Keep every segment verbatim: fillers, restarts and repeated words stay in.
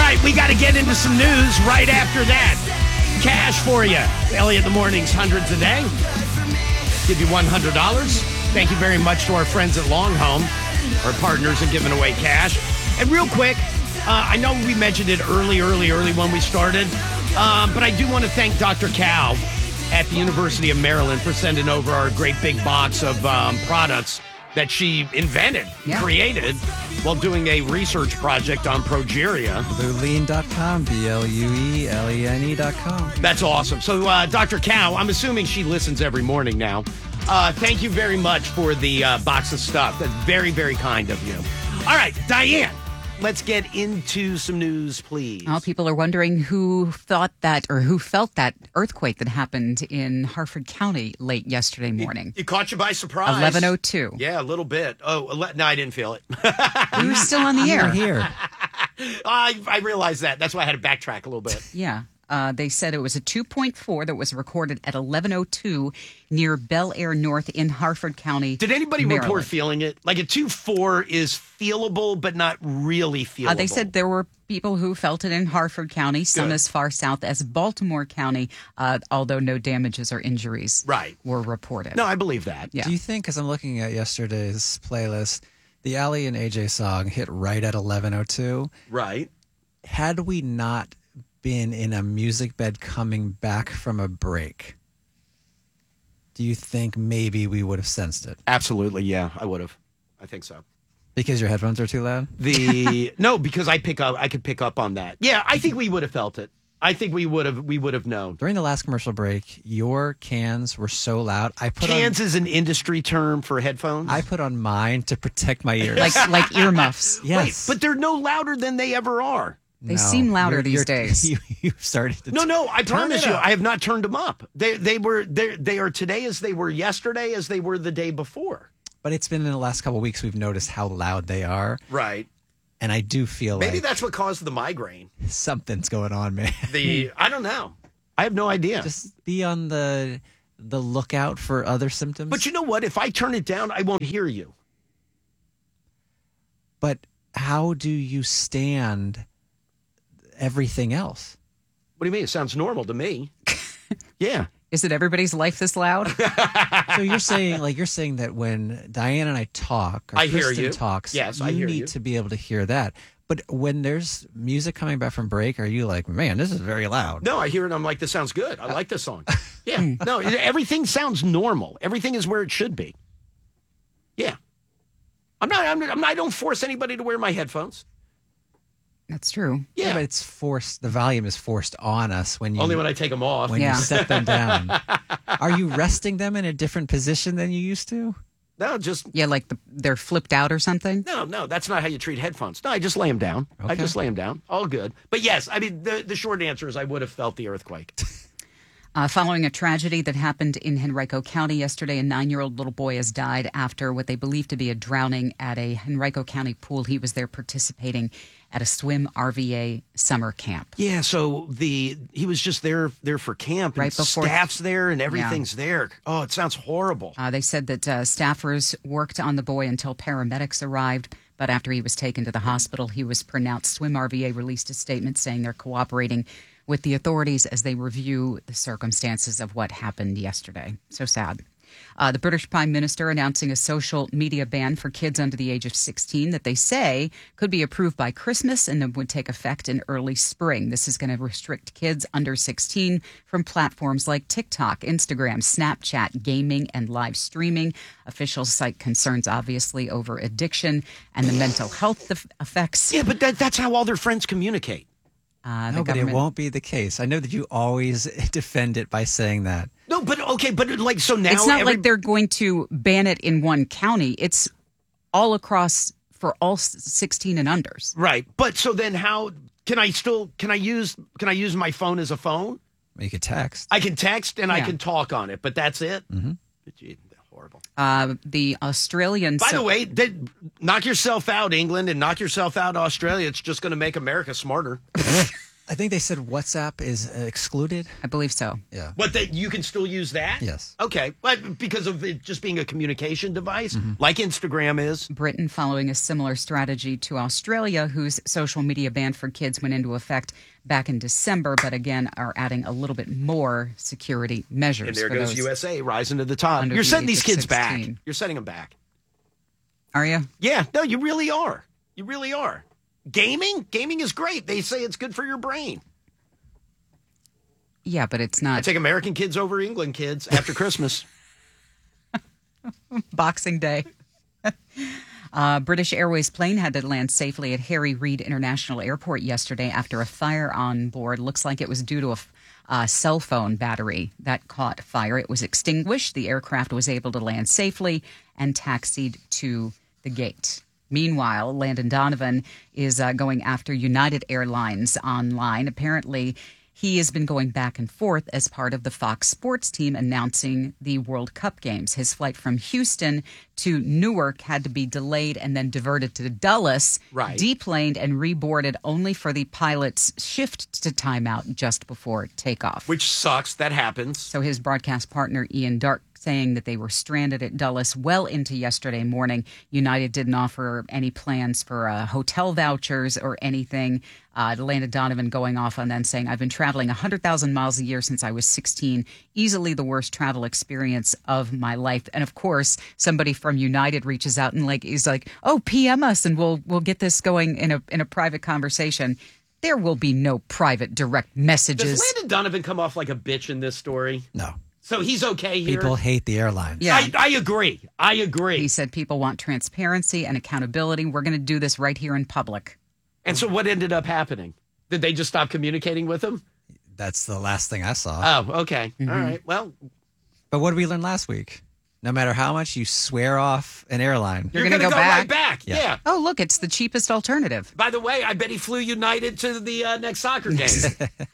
right, we got to get into some news right after that. Cash for you. Elliot in the Mornings, hundreds a day. Give you one hundred dollars. Thank you very much to our friends at Long Home, our partners in giving away cash. And real quick, uh, I know we mentioned it early, early, early when we started, um, but I do want to thank Doctor Cow at the University of Maryland for sending over our great big box of um, products that she invented, yeah. created, while doing a research project on progeria. Bluelean dot com, B L U E L E N E dot com. That's awesome. So, uh, Doctor Cow, I'm assuming she listens every morning now. Uh, thank you very much for the uh, box of stuff. That's very, very kind of you. All right, Diane, let's get into some news, please. Well, people are wondering who thought that or who felt that earthquake that happened in Harford County late yesterday morning. It, it caught you by surprise. eleven oh two. Yeah, a little bit. Oh, ele- no, I didn't feel it. We were still on the air. Here. I, I realized that. That's why I had to backtrack a little bit. Yeah. Uh, they said it was a two point four that was recorded at eleven oh two near Bel Air North in Harford County. Did anybody Maryland. report feeling it? Like a two point four is feelable, but not really feelable. Uh, they said there were people who felt it in Harford County, some Good. as far south as Baltimore County, uh, although no damages or injuries right. were reported. No, I believe that. Yeah. Do you think, because I'm looking at yesterday's playlist, the Ali and A J song hit right at eleven oh two? Right. Had we not been in a music bed coming back from a break, do you think maybe we would have sensed it? Absolutely, yeah, I would have. I think so. Because your headphones are too loud? The no, because I pick up I could pick up on that. Yeah, I think we would have felt it. I think we would have we would have known. During the last commercial break, your cans were so loud. I put cans on, is an industry term for headphones. I put on mine to protect my ears. like like earmuffs. Yes. Right, but they're no louder than they ever are. They No, seem louder you're- these you're- days. You, you started to No, no, I turn promise it you, up. I have not turned them up. They they were they they are today as they were yesterday, as they were the day before. But it's been in the last couple of weeks we've noticed how loud they are. Right. And I do feel Maybe like that's what caused the migraine. something's going on, man. The I don't know. I have no idea. Just be on the the lookout for other symptoms. But you know what? If I turn it down, I won't hear you. But how do you stand everything else? What do you mean? It sounds normal to me. Yeah. Is it everybody's life this loud? So you're saying, like, you're saying that when Diane and I talk, or I hear Kristen you. talks, Yes, you I hear need you. to be able to hear that. But when there's music coming back from break, are you like, man, this is very loud? No, I hear it. I'm like, this sounds good. I like this song. Yeah. No, it- everything sounds normal. Everything is where it should be. Yeah. I'm not, I'm, I'm, I don't force anybody to wear my headphones. That's true. Yeah, Yeah. but it's forced. The volume is forced on us when you Only when I take them off. when Yeah. you set them down. Are you resting them in a different position than you used to? No, just, Yeah, like the, they're flipped out or something. no, no, that's not how you treat headphones. No, I just lay them down. I Okay. just lay them down. All good. But yes, I mean, the, the short answer is I would have felt the earthquake. Uh, following a tragedy that happened in Henrico County yesterday, a nine-year-old little boy has died after what they believe to be a drowning at a Henrico County pool. He was there participating at a swim R V A summer camp. Yeah, so the he was just there there for camp, and Right before- staff's there, and everything's there. Oh, it sounds horrible. Uh, they said that uh, staffers worked on the boy until paramedics arrived, but after he was taken to the hospital, he was pronounced. Swim R V A released a statement saying they're cooperating with the authorities as they review the circumstances of what happened yesterday. So sad. Uh, the British Prime Minister announcing a social media ban for kids under the age of sixteen that they say could be approved by Christmas and then would take effect in early spring. This is going to restrict kids under sixteen from platforms like TikTok, Instagram, Snapchat, gaming, and live streaming. Officials cite concerns, obviously, over addiction and the mental health eff- effects. Yeah, but that, that's how all their friends communicate. Uh, the No, but it government- won't be the case. I know that you always defend it by saying that. No, but okay, but like so now It's not every- like they're going to ban it in one county. It's all across for all s- sixteen and unders. right. But so then how can I still can I use can I use my phone as a phone? You could text. I can text and I Yeah. can talk on it, but that's it. Mm-hmm. Gee, horrible. Uh, the Australian. By so- the way, they, knock yourself out, England, and knock yourself out, Australia. It's just going to make America smarter. I think they said WhatsApp is uh, excluded. I believe so. Yeah. But that you can still use that? Yes. Okay. But because of it just being a communication device, like Instagram is. Britain following a similar strategy to Australia, whose social media ban for kids went into effect back in December, but again are adding a little bit more security measures. And there for goes those U S A rising to the top. under You're the setting age these of kids back. sixteen. You're setting them back. Are you? Yeah. No, you really are. You really are. Gaming? Gaming is great. They say it's good for your brain. Yeah, but it's I not. take American kids over England kids after Christmas. Boxing Day. Uh, British Airways plane had to land safely at Harry Reid International Airport yesterday after a fire on board. Looks like it was due to a uh, cell phone battery that caught fire. It was extinguished. The aircraft was able to land safely and taxied to the gate. Meanwhile, Landon Donovan is uh, going after United Airlines online. Apparently, he has been going back and forth as part of the Fox Sports team announcing the World Cup games. His flight from Houston to Newark had to be delayed and then diverted to Dulles, Right. deplaned and reboarded only for the pilot's shift to timeout just before takeoff. Which sucks. That happens. So his broadcast partner, Ian Dark, saying that they were stranded at Dulles well into yesterday morning. United didn't offer any plans for uh, hotel vouchers or anything. Uh, Landon Donovan going off on then saying, I've been traveling one hundred thousand miles a year since I was sixteen. Easily the worst travel experience of my life. And of course, somebody from United reaches out and like is like, oh, P M us and we'll we'll get this going in a in a private conversation. There will be no private direct messages. Does Landon Donovan come off like a bitch in this story? No. So he's okay here? People hate the airlines. Yeah. I, I agree. I agree. He said people want transparency and accountability. We're going to do this right here in public. And so what ended up happening? Did they just stop communicating with him? That's the last thing I saw. Oh, okay. Mm-hmm. All right. Well, But what did we learn last week? No matter how much you swear off an airline, You're you're, gonna going to go go, back? right back. Yeah. Yeah. Oh, look, it's the cheapest alternative. By the way, I bet he flew United to the uh, next soccer game.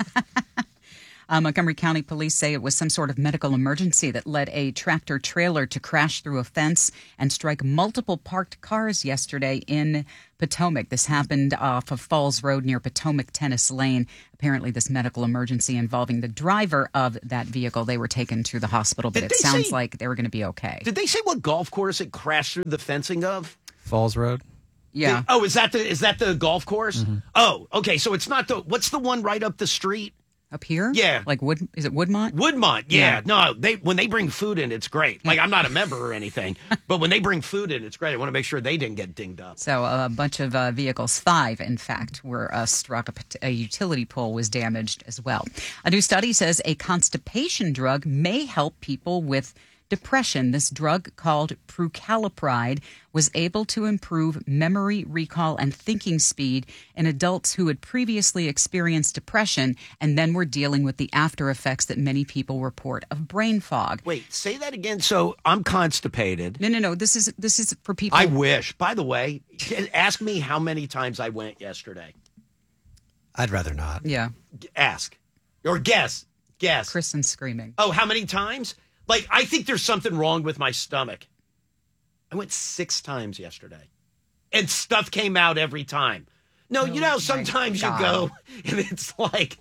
Uh, Montgomery County Police say it was some sort of medical emergency that led a tractor trailer to crash through a fence and strike multiple parked cars yesterday in Potomac. This happened off of Falls Road near Potomac Tennis Lane. Apparently, this medical emergency involving the driver of that vehicle. They were taken to the hospital, but Did it they sounds say- like they were going to be okay. Did they say what golf course it crashed through the fencing of? Falls Road. Yeah. Did- oh, is that the is that the golf course? Mm-hmm. Oh, okay. So it's not the what's the one right up the street? Up here? Yeah. Like Wood? Is it Woodmont? Woodmont, yeah. Yeah. No, they when they bring food in, it's great. Like I'm not a member or anything, but when they bring food in, it's great. I want to make sure they didn't get dinged up. So a bunch of uh, vehicles, five in fact, were uh, struck. A, pot- a utility pole was damaged as well. A new study says a constipation drug may help people with depression. This drug called prucalopride was able to improve memory, recall, and thinking speed in adults who had previously experienced depression and then were dealing with the after effects that many people report of brain fog. Wait, say that again. So I'm constipated. No, no, no. This is this is for people. I wish. By the way, ask me how many times I went yesterday. I'd rather not. Yeah, Ask or guess. Guess. Kristen's screaming. Oh, how many times? Like, I think there's something wrong with my stomach. I went six times yesterday, and stuff came out every time. No, you know, how sometimes you God. go, and it's like,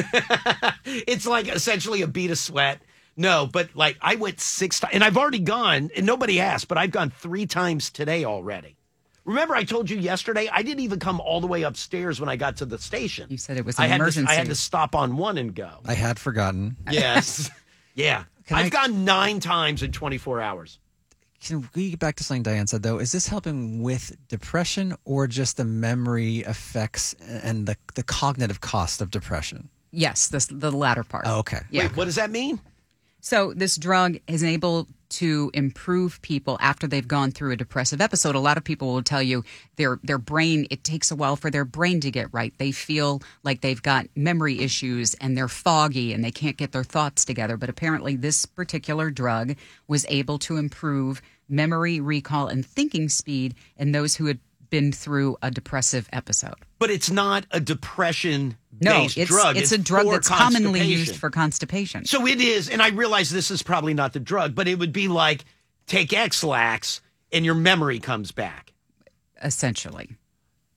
it's like essentially a bead of sweat. No, but like I went six times, and I've already gone, and nobody asked, but I've gone three times today already. Remember, I told you yesterday, I didn't even come all the way upstairs when I got to the station. You said it was an I had emergency. To, I had to stop on one and go. I had forgotten. Yes. Yeah. Can I've I- gone nine times in twenty-four hours. Can we get back to something Diane said, though? Is this helping with depression or just the memory effects and the, the cognitive cost of depression? Yes, this, the latter part. Oh, okay. Yeah. Wait, what does that mean? So this drug is able to improve people after they've gone through a depressive episode. A lot of people will tell you their their brain, it takes a while for their brain to get right. They feel like they've got memory issues and they're foggy and they can't get their thoughts together. But apparently this particular drug was able to improve memory, recall, and thinking speed in those who had been through a depressive episode. But it's not a depression No, based it's, drug. it's a drug for that's commonly constipation. used for constipation. So it is, and I realize this is probably not the drug, but it would be like take X-Lax and your memory comes back. Essentially.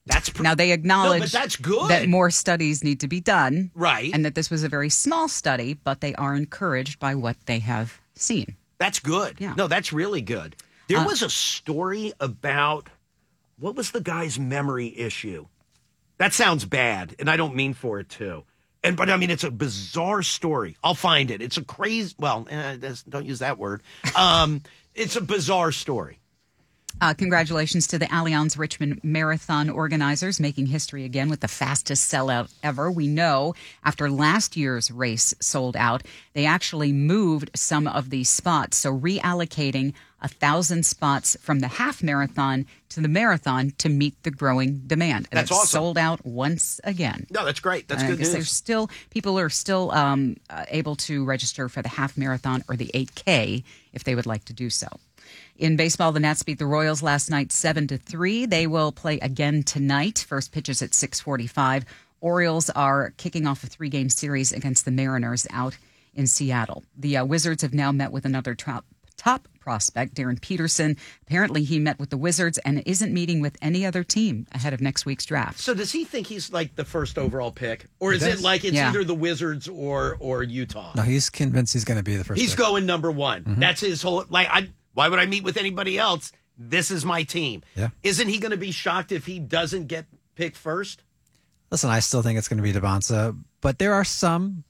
That's pr- Now, they acknowledge No, but that's good. that more studies need to be done. Right. And that this was a very small study, but they are encouraged by what they have seen. That's good. Yeah. No, that's really good. There Uh, was a story about, what was the guy's memory issue? That sounds bad, and I don't mean for it to. And but I mean, it's a bizarre story. I'll find it. It's a crazy. Well, eh, that's- don't use that word. Um, it's a bizarre story. Uh, congratulations to the Allianz Richmond Marathon organizers, making history again with the fastest sellout ever. We know after last year's race sold out, they actually moved some of these spots. So reallocating a thousand spots from the half marathon to the marathon to meet the growing demand. And That's it's awesome. sold out once again. No, that's great. That's Uh, good because news. There's still people are still um, uh, able to register for the half marathon or the eight K if they would like to do so. In baseball, the Nats beat the Royals last night seven to three. They will play again tonight. First pitch is at six forty-five. Orioles are kicking off a three-game series against the Mariners out in Seattle. The uh, Wizards have now met with another top, top prospect, Darren Peterson. Apparently, he met with the Wizards and isn't meeting with any other team ahead of next week's draft. So does he think he's like the first overall pick, or is it does. like it's Yeah. either the Wizards or or Utah? No, he's convinced he's going to be the first. He's pick. going number one. That's his whole. Like, I. Why would I meet with anybody else? This is my team. Yeah. Isn't he going to be shocked if he doesn't get picked first? Listen, I still think it's going to be Devonsa, but there are some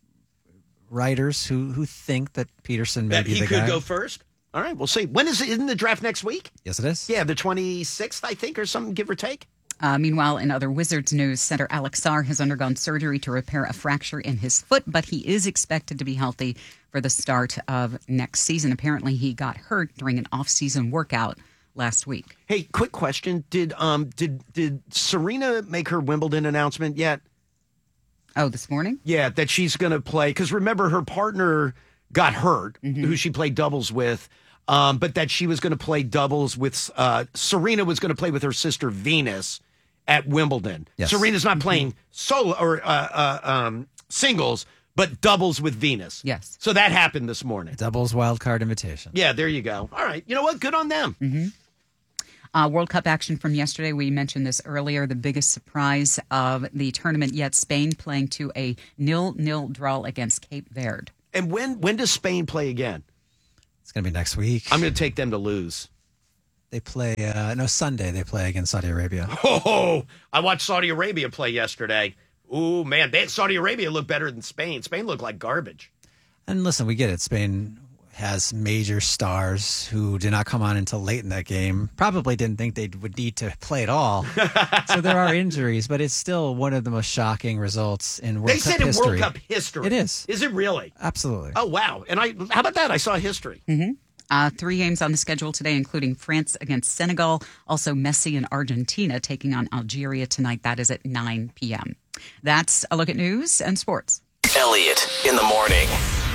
writers who, who think that Peterson may That be he the could guy. go first. All right, we'll see. When is it? Isn't the draft next week? Yes, it is. Yeah, the twenty-sixth, I think, or something, give or take. Uh, meanwhile, in other Wizards news, center Alex Sarr has undergone surgery to repair a fracture in his foot, but he is expected to be healthy for the start of next season. Apparently, he got hurt during an off-season workout last week. Hey, quick question: Did um did did Serena make her Wimbledon announcement yet? Oh, this morning? Yeah, that she's going to play, because remember her partner got hurt, who she played doubles with, um, but that she was going to play doubles with uh, Serena was going to play with her sister Venus at Wimbledon. Yes. Serena's not playing solo or uh, uh, um, singles, but doubles with Venus. Yes. So that happened this morning. Doubles wild card invitation. Yeah, there you go. All right. You know what? Good on them. Uh, World Cup action from yesterday. We mentioned this earlier. The biggest surprise of the tournament yet, Spain playing to a nil-nil draw against Cape Verde. And when when does Spain play again? It's going to be next week. I'm going to take them to lose. They play, uh, no, Sunday they play against Saudi Arabia. Oh, I watched Saudi Arabia play yesterday. Ooh, man, they, Saudi Arabia looked better than Spain. Spain looked like garbage. And listen, we get it. Spain has major stars who did not come on until late in that game. Probably didn't think they would need to play at all. So there are injuries, but it's still one of the most shocking results in World They Cup said in history. World Cup history. It is. Is it really? Absolutely. Oh, wow. And I, how about that? I saw history. Uh, three games on the schedule today, including France against Senegal. Also, Messi and Argentina taking on Algeria tonight. That is at nine p.m. That's a look at news and sports. Elliot in the morning.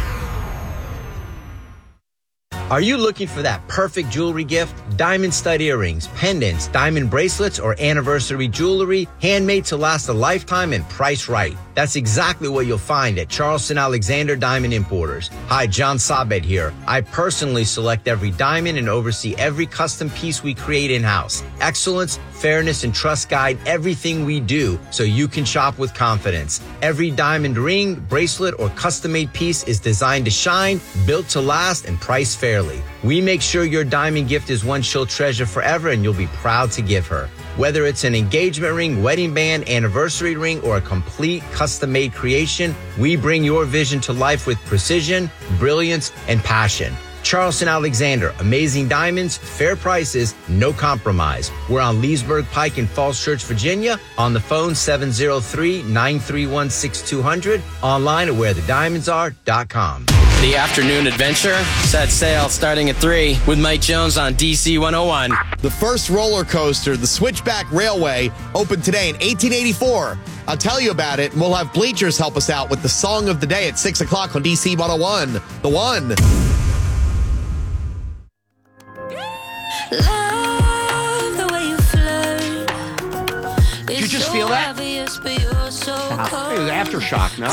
Are you looking for that perfect jewelry gift? Diamond stud earrings, pendants, diamond bracelets, or anniversary jewelry, handmade to last a lifetime and priced right. That's exactly what you'll find at Charleston Alexander Diamond Importers. Hi, John Sabet here. I personally select every diamond and oversee every custom piece we create in-house. Excellence, fairness, and trust guide everything we do so you can shop with confidence. Every diamond ring, bracelet, or custom-made piece is designed to shine, built to last, and priced fairly. We make sure your diamond gift is one she'll treasure forever and you'll be proud to give her. Whether it's an engagement ring, wedding band, anniversary ring, or a complete custom-made creation, we bring your vision to life with precision, brilliance, and passion. Charleston Alexander, amazing diamonds, fair prices, no compromise. We're on Leesburg Pike in Falls Church, Virginia. On the phone, seven oh three, nine three one, six two zero zero. Online at where the diamonds are dot com. The afternoon adventure set sail starting at three with Mike Jones on D C one oh one. The first roller coaster, the Switchback Railway, opened today in eighteen eighty-four. I'll tell you about it, and we'll have Bleachers help us out with the song of the day at six o'clock on D C one oh one. The one. Love the way you flirt. Did you just feel that? It was aftershock, no?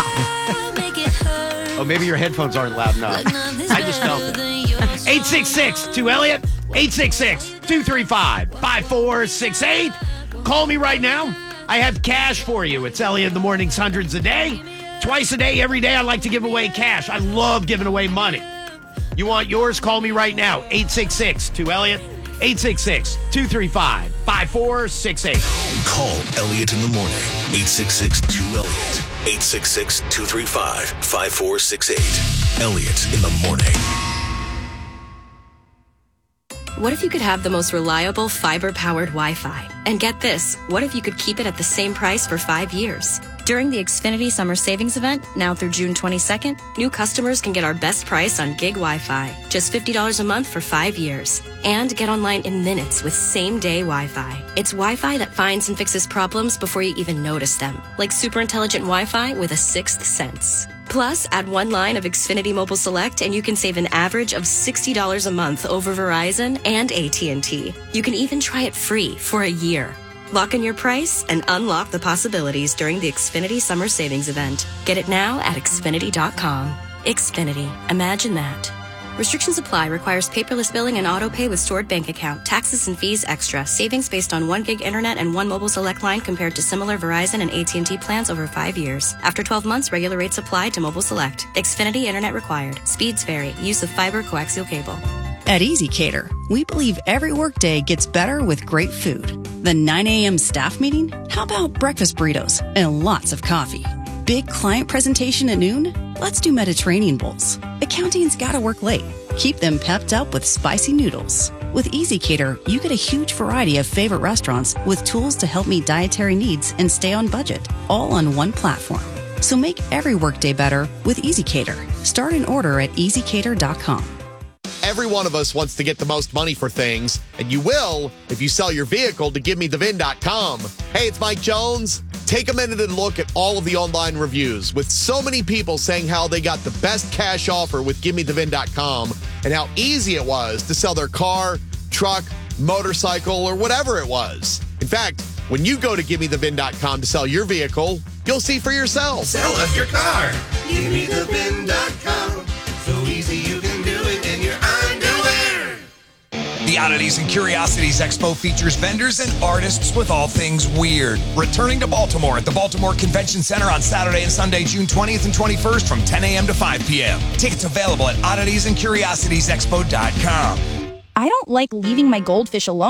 Oh, maybe your headphones aren't loud enough. I just felt it. eight six six, two Elliot, eight six six, two three five, five four six eight. Call me right now. I have cash for you. It's Elliot in the Mornings, hundreds a day. Twice a day, every day, I like to give away cash. I love giving away money. You want yours? Call me right now. eight six six, two Elliot. eight six six, two three five, five four six eight. Call Elliot in the morning. eight six six, two Elliot. eight six six, two three five, five four six eight. Elliot in the morning. What if you could have the most reliable fiber-powered Wi-Fi? And get this, what if you could keep it at the same price for five years? During the Xfinity Summer Savings Event, now through June twenty-second, new customers can get our best price on gig Wi-Fi, just fifty dollars a month for five years. And get online in minutes with same-day Wi-Fi. It's Wi-Fi that finds and fixes problems before you even notice them, like super intelligent Wi-Fi with a sixth sense. Plus, add one line of Xfinity Mobile Select and you can save an average of sixty dollars a month over Verizon and A T and T. You can even try it free for a year. Lock in your price and unlock the possibilities during the Xfinity Summer Savings Event. Get it now at Xfinity dot com. Xfinity. Imagine that. Restrictions apply. Requires paperless billing and auto pay with stored bank account. Taxes and fees extra. Savings based on one gig internet and one mobile select line compared to similar Verizon and A T and T plans over five years. After twelve months, regular rates apply to mobile select. Xfinity internet required. Speeds vary. Use of fiber coaxial cable. At EasyCater, we believe every workday gets better with great food. The nine a.m. staff meeting? How about breakfast burritos and lots of coffee? Big client presentation at noon? Let's do Mediterranean bowls. Accounting's gotta work late. Keep them pepped up with spicy noodles. With EasyCater, you get a huge variety of favorite restaurants with tools to help meet dietary needs and stay on budget, all on one platform. So make every workday better with EasyCater. Start an order at easy cater dot com. Every one of us wants to get the most money for things, and you will if you sell your vehicle to give me the V I N dot com. Hey, it's Mike Jones. Take a minute and look at all of the online reviews with so many people saying how they got the best cash offer with give me the V I N dot com and how easy it was to sell their car, truck, motorcycle, or whatever it was. In fact, when you go to give me the V I N dot com to sell your vehicle, you'll see for yourself. Sell us your car. give me the V I N dot com. So easy you can do it in your underwear. The Oddities and Curiosities Expo features vendors and artists with all things weird. Returning to Baltimore at the Baltimore Convention Center on Saturday and Sunday, June twentieth and twenty-first from ten a.m. to five p.m. Tickets available at oddities and curiosities expo dot com. I don't like leaving my goldfish alone.